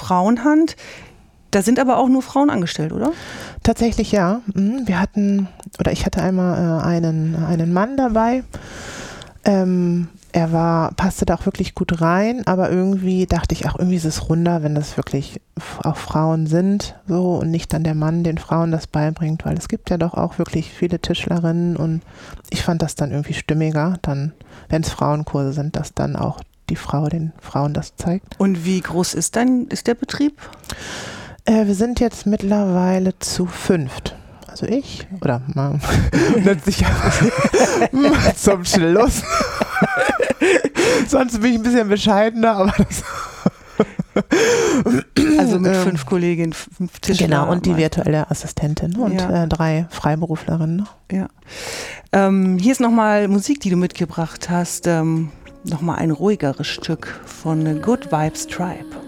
Frauenhand. Da sind aber auch nur Frauen angestellt, oder? Tatsächlich ja. Ich hatte einmal einen Mann dabei. Passte da auch wirklich gut rein, aber irgendwie dachte ich, irgendwie ist es runder, wenn das wirklich auch Frauen sind, so, und nicht dann der Mann den Frauen das beibringt, weil es gibt ja doch auch wirklich viele Tischlerinnen und ich fand das dann irgendwie stimmiger, dann, wenn es Frauenkurse sind, dass dann auch die Frau den Frauen das zeigt. Und wie groß ist der Betrieb? Wir sind jetzt mittlerweile zu 5. Also ich oder mal letztlich zum Schluss. Sonst bin ich ein bisschen bescheidener, aber das also mit 5 Kolleginnen, 5 Tischler. Genau, und die virtuelle Assistentin und 3 Freiberuflerinnen. Ja. Hier ist nochmal Musik, die du mitgebracht hast. Nochmal ein ruhigeres Stück von Good Vibes Tribe.